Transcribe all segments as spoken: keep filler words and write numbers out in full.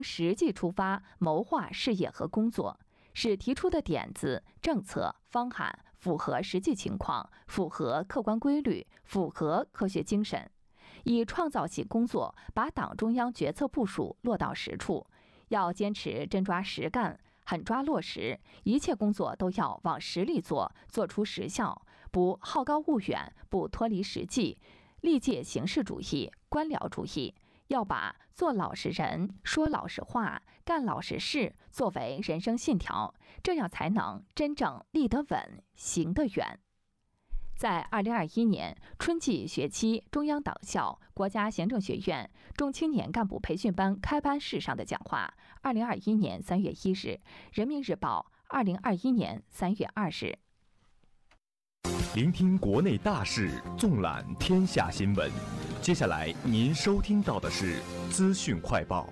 实际出发谋划事业和工作，使提出的点子、政策、方案符合实际情况，符合客观规律，符合科学精神，以创造性工作把党中央决策部署落到实处。要坚持真抓实干，狠抓落实，一切工作都要往实力做，做出实效，不好高骛远，不脱离实际，力戒形式主义、官僚主义。要把做老实人、说老实话、干老实事作为人生信条，这样才能真正立得稳、行得远。在二零二一年春季学期中央党校国家行政学院中青年干部培训班开班式上的讲话，二零二一年三月一日，人民日报二零二一年三月二日。 聆听国内大事，纵览天下新闻。接下来您收听到的是资讯快报。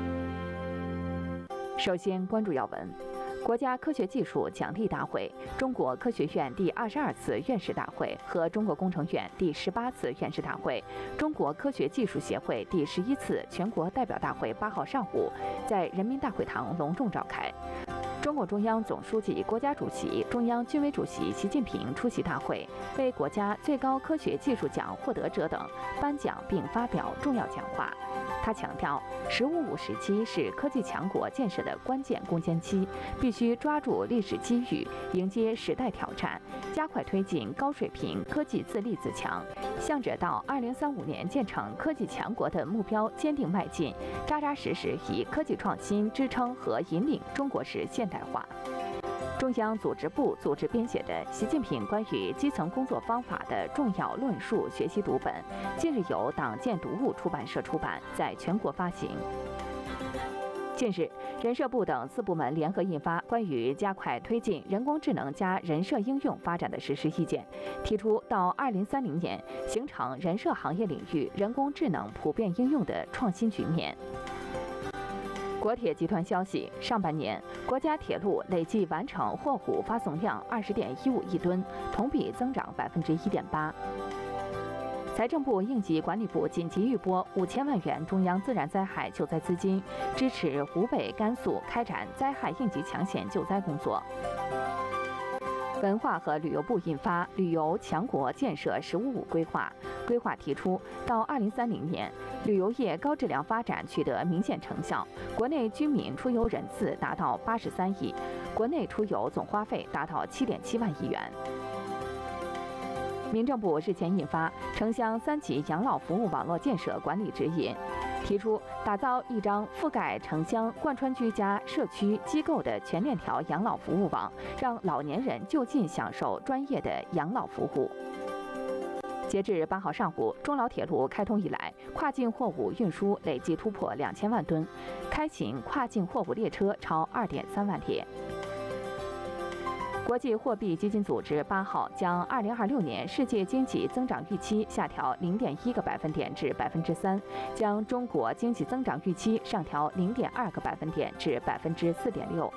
首先关注要闻：国家科学技术奖励大会、中国科学院第二十二次院士大会和中国工程院第十八次院士大会、中国科学技术协会第十一次全国代表大会八号上午在人民大会堂隆重召开。中共中央总书记、国家主席、中央军委主席习近平出席大会，为国家最高科学技术奖获得者等颁奖并发表重要讲话。他强调，“十五五”时期是科技强国建设的关键攻坚期，必须抓住历史机遇，迎接时代挑战，加快推进高水平科技自立自强，向着到二零三五年建成科技强国的目标坚定迈进，扎扎实实以科技创新支撑和引领中国式现代化。中央组织部组织编写的《习近平关于基层工作方法的重要论述》学习读本，近日由党建读物出版社出版，在全国发行。近日，人社部等四部门联合印发《关于加快推进人工智能加人社应用发展的实施意见》，提出到二零三零年形成人社行业领域人工智能普遍应用的创新局面。国铁集团消息，上半年国家铁路累计完成货物发送量二十点一五亿吨，同比增长百分之一点八。财政部应急管理部紧急预拨五千万元中央自然灾害救灾资金，支持湖北、甘肃开展灾害应急抢险救灾工作。文化和旅游部印发《旅游强国建设“十五五”规划》，规划提出，到二零三零年，旅游业高质量发展取得明显成效，国内居民出游人次达到八十三亿，国内出游总花费达到七点七万亿元。民政部日前印发《城乡三级养老服务网络建设管理指引》，提出打造一张覆盖城乡、贯穿居家、社区、机构的全链条养老服务网，让老年人就近享受专业的养老服务。截至八号上午，中老铁路开通以来，跨境货物运输累计突破两千万吨，开行跨境货物列车超二点三万列。国际货币基金组织八号将二零二六年世界经济增长预期下调零点一个百分点至百分之三，将中国经济增长预期上调零点二个百分点至百分之四点六。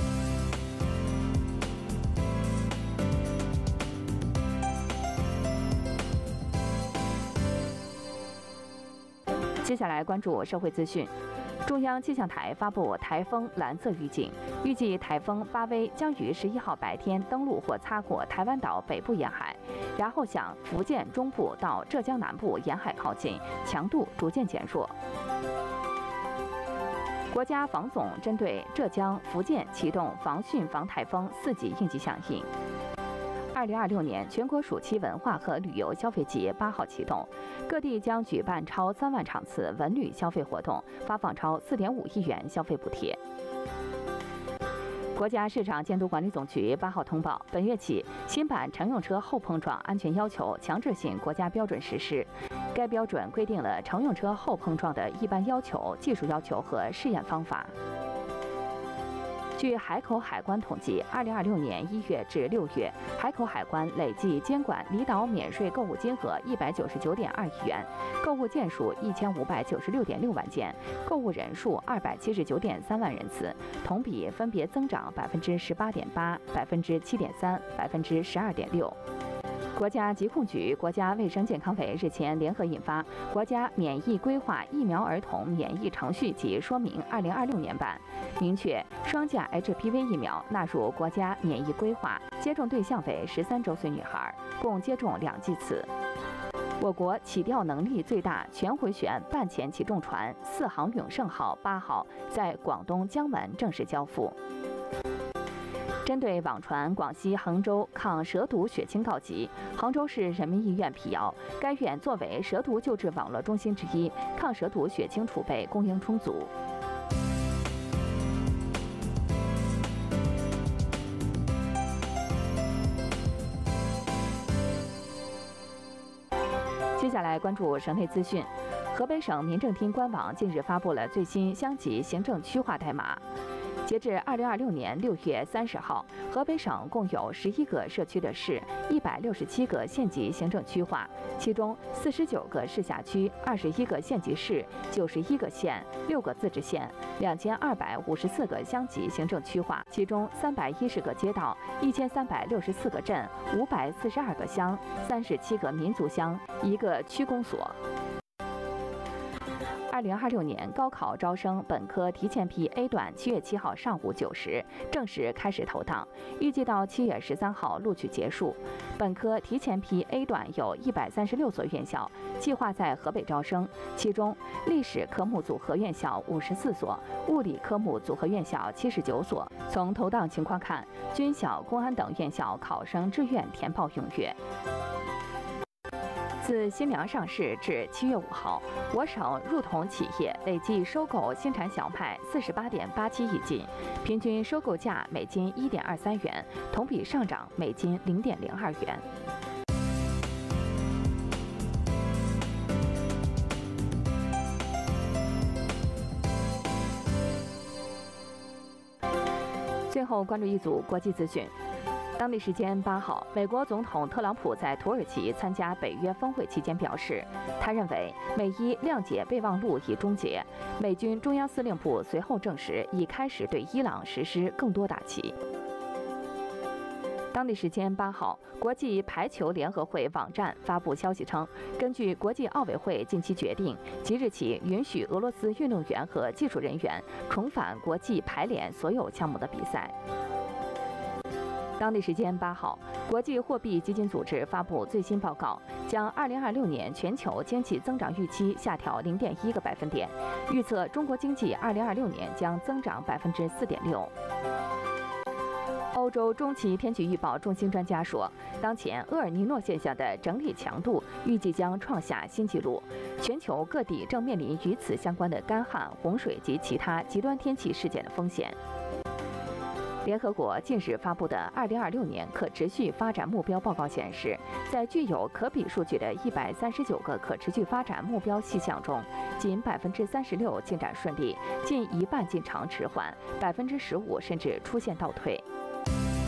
接下来关注社会资讯。中央气象台发布台风蓝色预警，预计台风巴威将于十一号白天登陆或擦过台湾岛北部沿海，然后向福建中部到浙江南部沿海靠近，强度逐渐减弱。国家防总针对浙江、福建启动防汛防台风四级应急响应。二零二六年全国暑期文化和旅游消费节八号启动，各地将举办超三万场次文旅消费活动，发放超四点五亿元消费补贴。国家市场监督管理总局八号通报，本月起，新版乘用车后碰撞安全要求强制性国家标准实施。该标准规定了乘用车后碰撞的一般要求、技术要求和试验方法。据海口海关统计，二零二六年一月至六月，海口海关累计监管离岛免税购物金额一百九十九点二亿元，购物件数一千五百九十六点六万件，购物人数二百七十九点三万人次，同比分别增长百分之十八点八、百分之七点三、百分之十二点六。 国家疾控局、国家卫生健康委日前联合印发《国家免疫规划疫苗儿童免疫程序及说明（二零二六年版）》，明确双价 H P V 疫苗纳入国家免疫规划，接种对象为十三周岁女孩，共接种两剂次。我国起吊能力最大全回旋半潜起重船“四航永胜号”八号在广东江门正式交付。针对网传广西衡州抗蛇毒血清告急，杭州市人民医院辟谣，该院作为蛇毒救治网络中心之一，抗蛇毒血清储备供应充足。接下来关注省内资讯。河北省民政厅官网近日发布了最新乡级行政区划代码。截至二零二六年六月三十号，河北省共有十一个社区的市，一百六十七个县级行政区划，其中四十九个市辖区，二十一个县级市，九十一个县，六个自治县，两千二百五十四个乡级行政区划，其中三百一十个街道，一千三百六十四个镇，五百四十二个乡，三十七个民族乡，一个区公所。二零二六年高考招生本科提前批 A 段，七月七号上午九时正式开始投档，预计到七月十三号录取结束。本科提前批 A 段有一百三十六所院校计划在河北招生，其中历史科目组合院校五十四所，物理科目组合院校七十九所。从投档情况看，军校、公安等院校考生志愿填报踊跃。自新苗上市至七月五号，我省入统企业累计收购新产小麦四十八点八七亿斤，平均收购价每斤一点二三元，同比上涨每斤零点零二元。最后关注一组国际资讯。当地时间八号，美国总统特朗普在土耳其参加北约峰会期间表示，他认为美伊谅解备忘录已终结。美军中央司令部随后证实，已开始对伊朗实施更多打击。当地时间八号，国际排球联合会网站发布消息称，根据国际奥委会近期决定，即日起允许俄罗斯运动员和技术人员重返国际排联所有项目的比赛。当地时间八号，国际货币基金组织发布最新报告，将二零二六年全球经济增长预期下调零点一个百分点，预测中国经济二零二六年将增长百分之四点六。欧洲中期天气预报中心专家说，当前厄尔尼诺现象的整体强度预计将创下新纪录，全球各地正面临与此相关的干旱、洪水及其他极端天气事件的风险。联合国近日发布的二零二六年可持续发展目标报告显示，在具有可比数据的一百三十九个可持续发展目标细项中，仅百分之三十六进展顺利，近一半进程迟缓，百分之十五甚至出现倒退。